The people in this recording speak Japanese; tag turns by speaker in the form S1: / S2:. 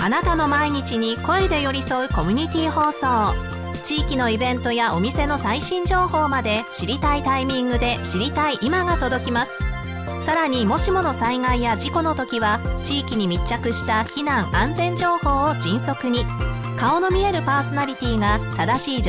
S1: あなたの毎日に声で寄り添うコミュニティ放送。地域のイベントやお店の最新情報まで知りたいタイミングで知りたい今が届きます。さらにもしもの災害や事故の時は地域に密着した避難安全情報を迅速に、顔の見えるパーソナリティが正しい